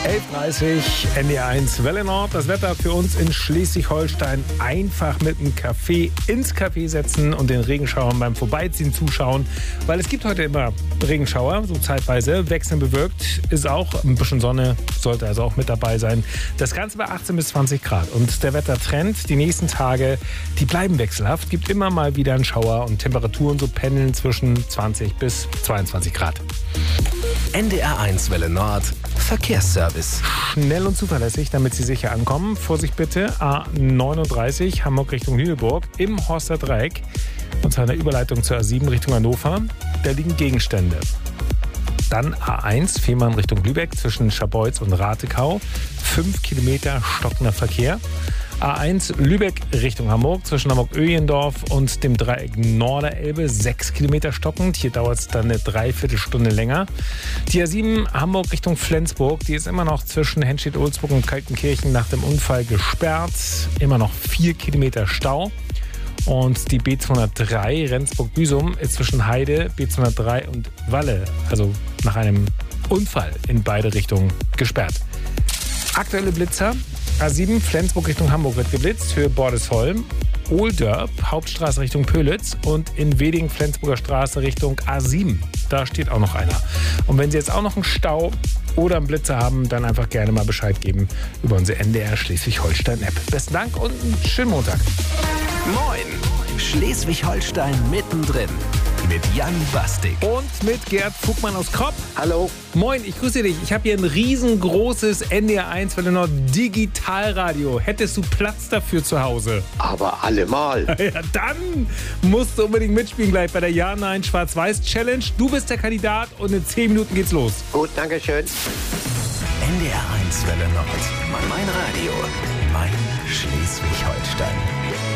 11.30 NDR1 Welle Nord. Das Wetter für uns in Schleswig-Holstein: einfach mit einem Kaffee ins Café setzen und den Regenschauern beim Vorbeiziehen zuschauen. Weil es gibt heute immer Regenschauer, so zeitweise. Wechseln bewölkt ist auch ein bisschen Sonne, sollte also auch mit dabei sein. Das Ganze bei 18 bis 20 Grad. Und der Wettertrend, die nächsten Tage, die bleiben wechselhaft. Gibt immer mal wieder einen Schauer und Temperaturen so pendeln zwischen 20 bis 22 Grad. NDR1 Welle Nord Verkehrsservice. Schnell und zuverlässig, damit Sie sicher ankommen. Vorsicht bitte, A39 Hamburg Richtung Lüneburg im Horster Dreieck. Und zwar in der Überleitung zur A7 Richtung Hannover. Da liegen Gegenstände. Dann A1 Fehmarn Richtung Lübeck zwischen Scharbeutz und Ratekau. 5 Kilometer stockender Verkehr. A1 Lübeck Richtung Hamburg zwischen Hamburg-Öhlendorf und dem Dreieck Norderelbe 6 Kilometer stockend. Hier dauert es dann eine Dreiviertelstunde länger. Die A7 Hamburg Richtung Flensburg, die ist immer noch zwischen Henstedt-Ulzburg und Kaltenkirchen nach dem Unfall gesperrt. Immer noch 4 Kilometer Stau. Und die B203 Rendsburg-Büsum ist zwischen Heide, B203 und Walle, also nach einem Unfall in beide Richtungen gesperrt. Aktuelle Blitzer: A7 Flensburg Richtung Hamburg wird geblitzt, Höhe Bordesholm, Ohldörp, Hauptstraße Richtung Pölitz und in Weding Flensburger Straße Richtung A7. Da steht auch noch einer. Und wenn Sie jetzt auch noch einen Stau oder einen Blitzer haben, dann einfach gerne mal Bescheid geben über unsere NDR Schleswig-Holstein-App. Besten Dank und einen schönen Montag. Moin! Schleswig-Holstein mittendrin. Mit Jan Bastik. Und mit Gerd Fugmann aus Kropp. Hallo. Moin, ich grüße dich. Ich habe hier ein riesengroßes NDR1 Welle Nord Digitalradio. Hättest du Platz dafür zu Hause? Aber allemal. Ja, dann musst du unbedingt mitspielen gleich bei der Ja-Nein Schwarz-Weiß-Challenge. Du bist der Kandidat und in 10 Minuten geht's los. Gut, danke schön. NDR1 Welle Nord. Mein Radio. Mein Schleswig-Holstein.